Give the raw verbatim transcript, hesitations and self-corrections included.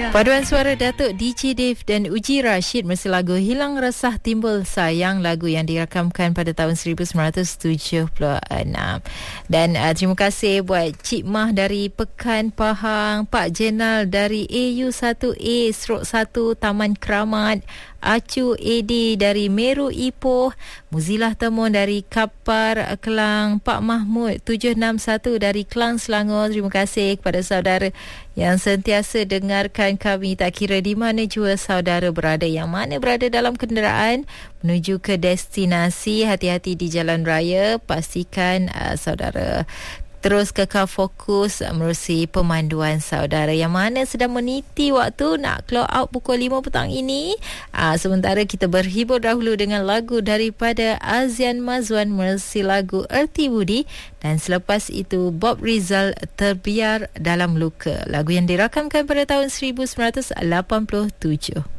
Paduan suara Datuk D J Dave dan Uji Rashid mesti lagu Hilang Resah Timbul Sayang, lagu yang dirakamkan pada tahun seribu sembilan ratus tujuh puluh enam. Dan uh, terima kasih buat Cik Mah dari Pekan Pahang, Pak Jenal dari A U satu A satu Taman Keramat, Acu A D dari Meru Ipoh, Muzilah Temun dari Kapar Kelang, Pak Mahmud tujuh enam satu dari Kelang Selangor. Terima kasih kepada saudara yang sentiasa dengarkan kami, tak kira di mana jua saudara berada, yang mana berada dalam kenderaan menuju ke destinasi. Hati-hati di jalan raya, pastikan uh, saudara terus kekal fokus menerusi pemanduan saudara. Yang mana sedang meniti waktu nak clock out pukul lima petang ini. Aa, sementara kita berhibur dahulu dengan lagu daripada Azian Mazwan menerusi lagu Erti Budi. Dan selepas itu Bob Rizal, Terbiar Dalam Luka, lagu yang dirakamkan pada tahun seribu sembilan ratus lapan puluh tujuh.